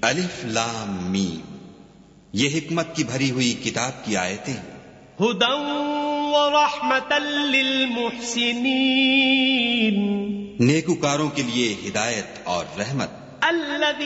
अलिफ लाम मीम, ये हिकमत की भरी हुई किताब की आयतें। हुदन व रहमतल लिल मुहसिनीन, नेकुकारों के लिए हिदायत और रहमत।